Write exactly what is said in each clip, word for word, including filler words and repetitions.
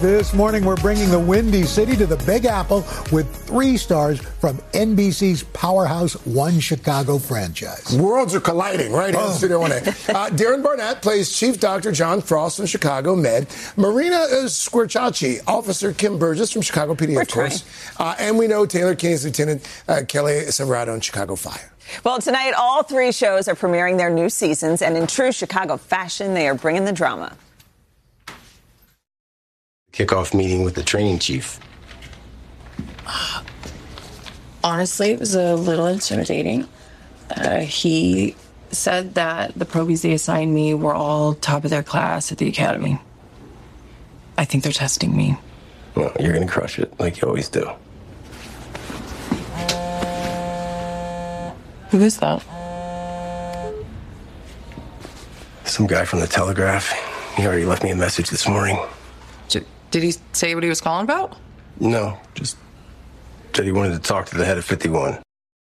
This morning, we're bringing the Windy City to the Big Apple with three stars from N B C's powerhouse One Chicago franchise. Worlds are colliding right here oh. in Studio one A. Uh, Darren Barnett plays Chief Doctor John Frost from Chicago Med. Marina Squarciacci, Officer Kim Burgess from Chicago P D, we're of course. Uh, and we know Taylor Kinney's Lieutenant uh, Kelly Severato in Chicago Fire. Well, tonight, all three shows are premiering their new seasons, and in true Chicago fashion, they are bringing the drama. Kickoff meeting with the training chief. Honestly, it was a little intimidating. Uh, he said that the probies they assigned me were all top of their class at the academy. I think they're testing me. Well, you're going to crush it, like you always do. Who is that? Some guy from the Telegraph. He already left me a message this morning. Did he say what he was calling about? No, just said he wanted to talk to the head of fifty-one.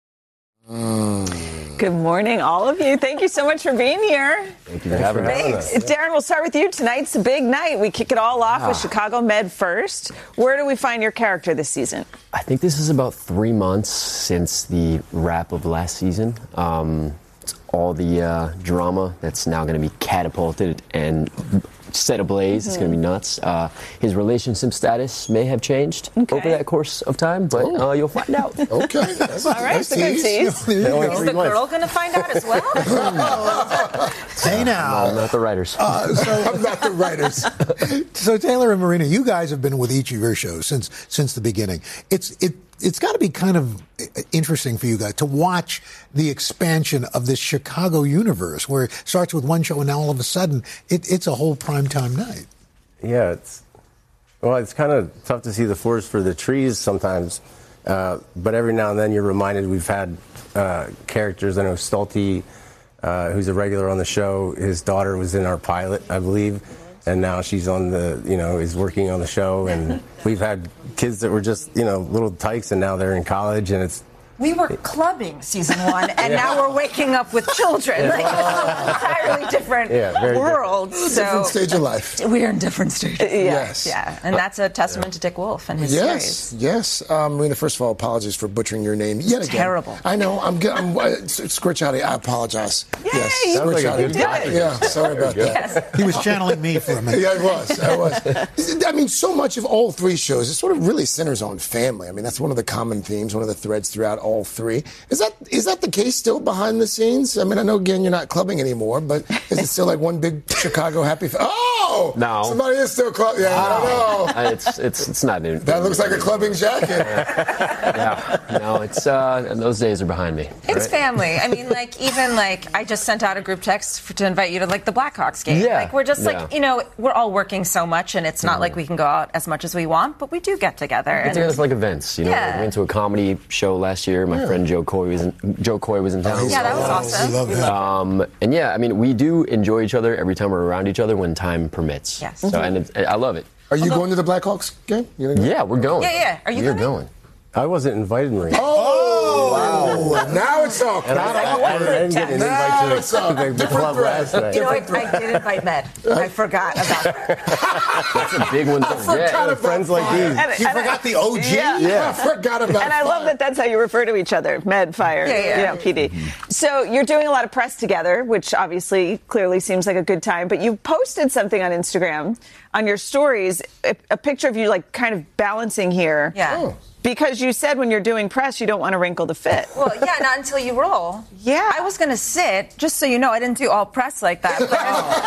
Mm. Good morning, all of you. Thank you so much for being here. Thank you for having us. Darren, we'll start with you. Tonight's a big night. We kick it all off ah. with Chicago Med first. Where do we find your character this season? I think this is about three months since the wrap of last season. Um, it's all the uh, drama that's now going to be catapulted and set ablaze. Mm-hmm. It's going to be nuts. Uh, his relationship status may have changed okay. over that course of time, but oh. uh, you'll find out. Okay. That's all right. That's a good tease. Is the girl going to find out as well? Hey now. I'm not the writers. Uh, so, I'm not the writers. So Taylor and Marina, you guys have been with each of your shows since since the beginning. It's it. It's got to be kind of interesting for you guys to watch the expansion of this Chicago universe where it starts with one show and now all of a sudden it, it's a whole primetime night. Yeah, it's well, it's kind of tough to see the forest for the trees sometimes, uh, but every now and then you're reminded we've had uh, characters. I know Stulte, uh, who's a regular on the show, his daughter was in our pilot, I believe. And now she's on the, you know, is working on the show. And we've had kids that were just, you know, little tykes, and now they're in college, and it's. We were clubbing season one, and yeah. now we're waking up with children. Yeah. Like, it's an entirely different yeah, world. Different. So different stage of life. We're in different stages. Yeah. Yes. Yeah, and that's a testament to Dick Wolf and his yes, series. Yes, yes. Um, Marina, first of all, apologies for butchering your name yet again. Terrible. I know. I'm good. I'm, uh, Squarciacci, I apologize. Yay, yes, you like a good guy. Yeah, sorry about that. Yes. He was channeling me for a minute. Yeah, I was. I was. I mean, so much of all three shows, it sort of really centers on family. I mean, that's one of the common themes, one of the threads throughout all three. Is that is that the case still behind the scenes? I mean, I know, again, you're not clubbing anymore, but is it still like one big Chicago happy fa- Oh! No. Somebody is still clubbing. Yeah, oh. I know. It's, it's, it's not new. That looks like a clubbing jacket. Yeah. No, it's, uh, those days are behind me. It's right? family. I mean, like, even, like, I just sent out a group text for, to invite you to, like, the Blackhawks game. Yeah. Like, we're just, yeah. like, you know, we're all working so much, and it's not mm-hmm. like we can go out as much as we want, but we do get together. We get and together for, like, events. You know, yeah. we went to a comedy show last year. My yeah. friend Joe Coy was in, Joe Coy was in town. Oh, yeah, that was awesome. We love him. Um, and, yeah, I mean, we do enjoy each other every time we're around each other when time permits. Yes. So, and it, I love it. Are you going to the Blackhawks game? You go? Yeah, we're going. Yeah, yeah. Are you We're coming? going. I wasn't invited, Maria. Oh! Wow. Now it's all. And I, I, I didn't get an invite to the, the, the club last night. You know, I, I did invite Med. I forgot about that. That's a big one to I forgot get. about Friends like these. And, You and forgot I, the O G? Yeah. Yeah, I forgot about And I fire. love that that's how you refer to each other, Med, Fire, Yeah, yeah. you know, P D. Mm-hmm. So you're doing a lot of press together, which obviously clearly seems like a good time, but you posted something on Instagram on your stories, a, a picture of you like kind of balancing here. Yeah. Oh. Because you said when you're doing press, you don't want to wrinkle the fit. Well, yeah, not until you roll. Yeah. I was going to sit, just so you know, I didn't do all press like that. But,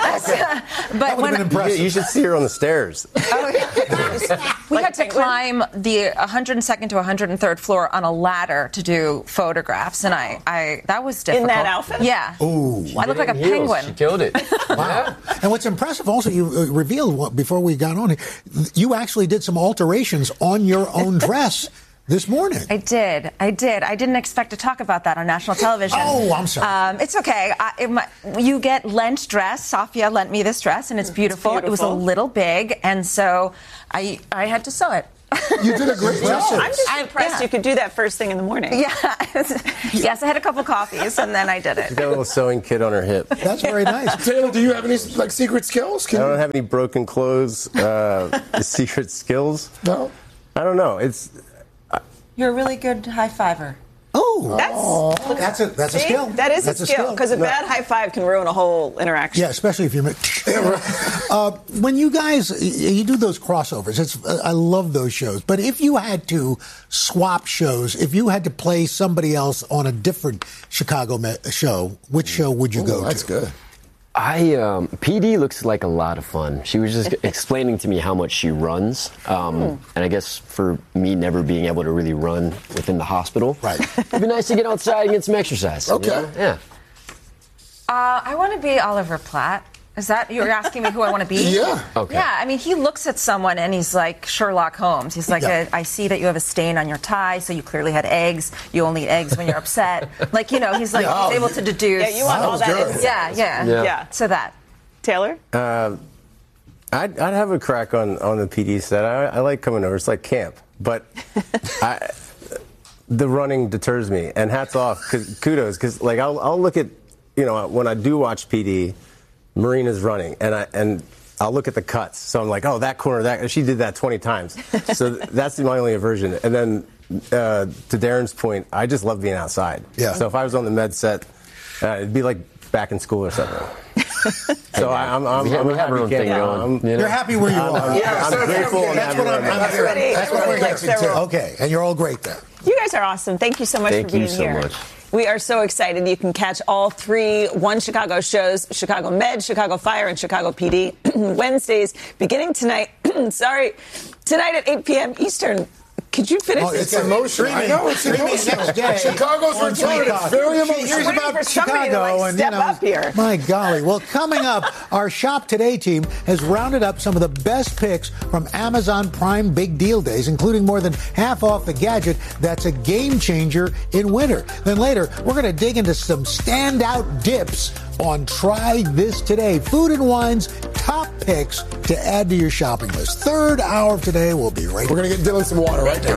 but That would when have been You, impressive. you should see her on the stairs. Oh, yeah. we Like had to penguin? climb the one hundred second to one hundred third floor on a ladder to do photographs, and I, I that was difficult. In that outfit? Yeah. Ooh. I look like a Heels. penguin. She killed it. Wow. And what's impressive also, you uh, revealed what, before we got on here, you actually did some alterations on your own dress this morning. I did. I did. I didn't expect to talk about that on national television. Oh, I'm sorry. Um, it's okay. I, it, my, you get lent dress. Safia lent me this dress, and it's beautiful. It's beautiful. It was a little big, and so I I had to sew it. You did a great job. I'm just I- impressed yeah. you could do that first thing in the morning. Yeah. Yes, I had a couple coffees and then I did it. She's got a little sewing kit on her hip. That's very nice. Taylor, do you have any like secret skills? I Can don't you? have any broken clothes, uh, secret skills. No. I don't know. It's You're a really good high fiver. Oh, That's that's a that's a see? skill. That is that's a skill because a bad high five can ruin a whole interaction. Yeah, especially if you're. uh, when you guys you do those crossovers, it's I love those shows. But if you had to swap shows, if you had to play somebody else on a different Chicago me- show, which show would you Ooh, go that's to? good. I um, P D looks like a lot of fun. She was just explaining to me how much she runs, um, and I guess for me never being able to really run within the hospital, Right. it'd be nice to get outside and get some exercise. Okay. you know? Yeah. Uh, I want to be Oliver Platt. Is that you're asking me who I want to be? Yeah. Okay. Yeah, I mean, he looks at someone and he's like Sherlock Holmes. He's like, Yeah. I see that you have a stain on your tie, so you clearly had eggs. You only eat eggs when you're upset. Like, you know, he's like Yeah. he's able to deduce. Yeah, you want That all was that. good. in- Yeah, yeah, Yeah. Yeah. So that. Taylor? I'd, I'd have a crack on, on the P D set. I, I like coming over. It's like camp, but I, the running deters me. And hats off, cause, kudos, because like I'll, I'll look at, you know, when I do watch P D, Marina's running, and I and I'll look at the cuts. So I'm like, oh, that corner, that she did that twenty times. So that's my only aversion. And then uh, to Darren's point, I just love being outside. Yeah. So if I was on the med set, uh, it'd be like back in school or something. So I, I'm, I'm, we have, I'm we a have our happy own thing camper. going. I'm- you know? You're happy where you are. Yeah. I'm grateful and That's happy what I'm, where I'm I'm at. hearing. Everybody- That's what we're everybody likes getting their to. role. Okay, and you're all great there. You guys are awesome. Thank you so much Thank for being you so here. much. We are so excited. You can catch all three One Chicago shows, Chicago Med, Chicago Fire, and Chicago P D, Wednesdays, beginning tonight. Sorry, tonight at eight p.m. Eastern. Could you finish Oh, this? It's emotional. I know it's Streaming emotional. next day Chicago's on return. It's Peacock. very Here's emotional. Waiting about for somebody to, Chicago, like, and you step know, up here. my golly. Well, coming up, our Shop Today team has rounded up some of the best picks from Amazon Prime Big Deal Days, including more than half off the gadget that's a game changer in winter. Then later, we're going to dig into some standout dips on Try This Today. Food and Wine's top picks to add to your shopping list. Third hour of Today will be right We're going to get Dylan some water right now.